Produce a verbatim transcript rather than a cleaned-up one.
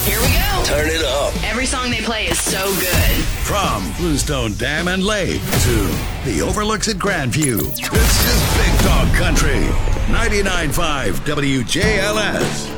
Here we go. Turn it up. Every song they play is so good. From Bluestone Dam and Lake to the overlooks at Grandview, this is Big Dog Country. ninety-nine point five W J L S.